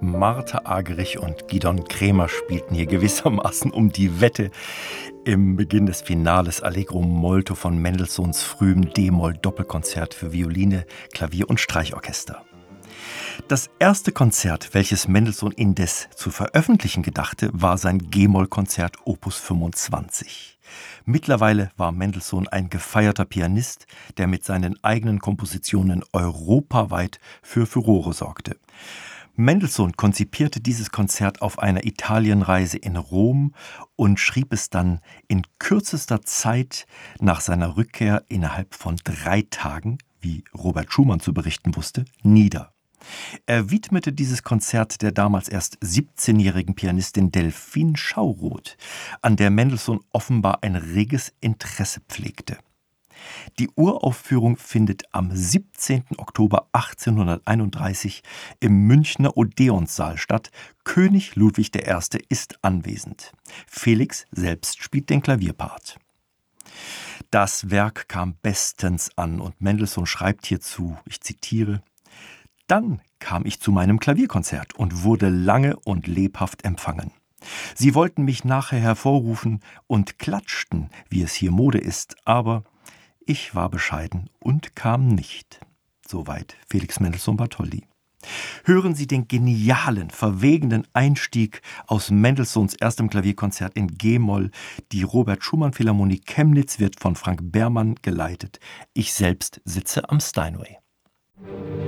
Martha Argerich und Gidon Kremer spielten hier gewissermaßen um die Wette im Beginn des Finales Allegro molto von Mendelssohns frühem D-Moll-Doppelkonzert für Violine, Klavier und Streichorchester. Das erste Konzert, welches Mendelssohn indes zu veröffentlichen gedachte, war sein G-Moll-Konzert Opus 25. Mittlerweile war Mendelssohn ein gefeierter Pianist, der mit seinen eigenen Kompositionen europaweit für Furore sorgte. Mendelssohn konzipierte dieses Konzert auf einer Italienreise in Rom und schrieb es dann in kürzester Zeit nach seiner Rückkehr innerhalb von 3 Tagen, wie Robert Schumann zu berichten wusste, nieder. Er widmete dieses Konzert der damals erst 17-jährigen Pianistin Delphine Schauroth, an der Mendelssohn offenbar ein reges Interesse pflegte. Die Uraufführung findet am 17. Oktober 1831 im Münchner Odeonssaal statt. König Ludwig I. ist anwesend. Felix selbst spielt den Klavierpart. Das Werk kam bestens an und Mendelssohn schreibt hierzu, ich zitiere: Dann kam ich zu meinem Klavierkonzert und wurde lange und lebhaft empfangen. Sie wollten mich nachher hervorrufen und klatschten, wie es hier Mode ist, aber ich war bescheiden und kam nicht. Soweit Felix Mendelssohn Bartholdy. Hören Sie den genialen, verwegenen Einstieg aus Mendelssohns erstem Klavierkonzert in G-Moll. Die Robert Schumann Philharmonie Chemnitz wird von Frank Bermann geleitet. Ich selbst sitze am Steinway.